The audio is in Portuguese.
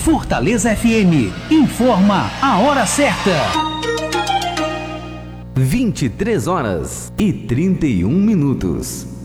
Fortaleza FM informa a hora certa. 23 horas e 31 minutos.